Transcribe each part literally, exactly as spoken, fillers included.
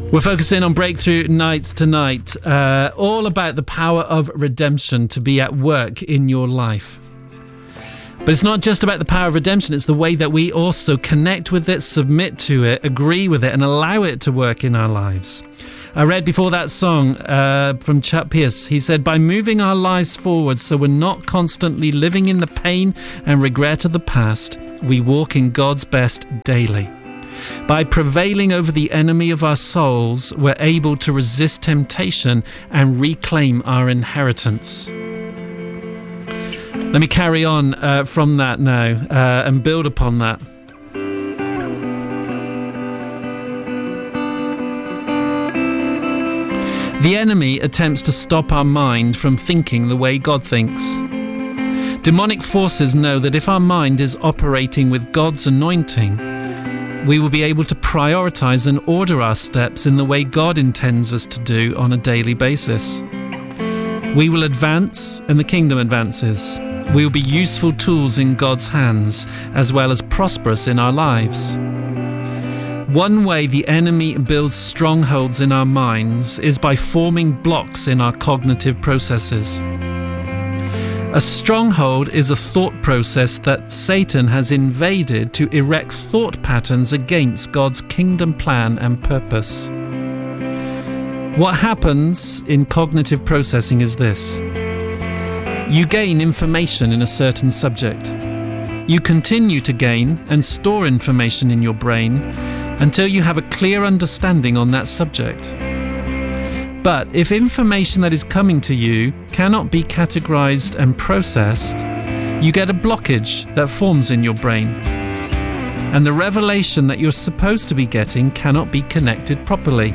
We're focusing on Breakthrough Nights tonight, uh, all about the power of redemption to be at work in your life. But it's not just about the power of redemption, it's the way that we also connect with it, submit to it, agree with it, and allow it to work in our lives. I read before that song uh, from Chuck Pierce. He said, by moving our lives forward so we're not constantly living in the pain and regret of the past, we walk in God's best daily. By prevailing over the enemy of our souls, we're able to resist temptation and reclaim our inheritance. Let me carry on uh, from that now uh, and build upon that. The enemy attempts to stop our mind from thinking the way God thinks. Demonic forces know that if our mind is operating with God's anointing, we will be able to prioritize and order our steps in the way God intends us to do on a daily basis. We will advance and the kingdom advances. We will be useful tools in God's hands as well as prosperous in our lives. One way the enemy builds strongholds in our minds is by forming blocks in our cognitive processes. A stronghold is a thought process that Satan has invaded to erect thought patterns against God's kingdom plan and purpose. What happens in cognitive processing is this. You gain information in a certain subject. You continue to gain and store information in your brain until you have a clear understanding on that subject. But if information that is coming to you cannot be categorized and processed, you get a blockage that forms in your brain. And the revelation that you're supposed to be getting cannot be connected properly.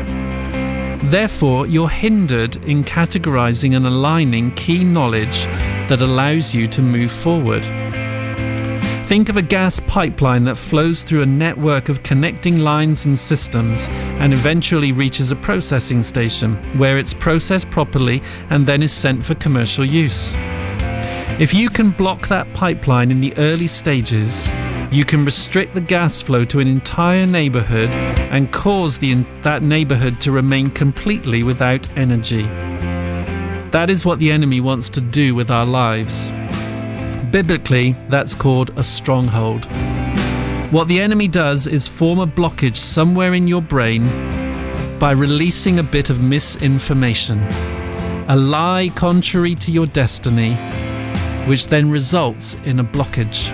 Therefore, you're hindered in categorizing and aligning key knowledge that allows you to move forward. Think of a gas pipeline that flows through a network of connecting lines and systems and eventually reaches a processing station where it's processed properly and then is sent for commercial use. If you can block that pipeline in the early stages, you can restrict the gas flow to an entire neighborhood and cause the, that neighborhood to remain completely without energy. That is what the enemy wants to do with our lives. Biblically, that's called a stronghold. What the enemy does is form a blockage somewhere in your brain by releasing a bit of misinformation, a lie contrary to your destiny, which then results in a blockage.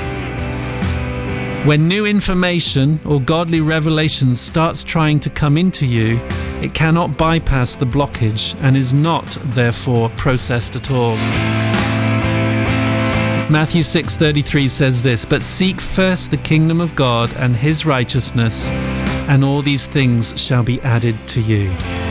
When new information or godly revelation starts trying to come into you, it cannot bypass the blockage and is not, therefore, processed at all. Matthew six thirty-three says this, but seek first the kingdom of God and his righteousness, and all these things shall be added to you.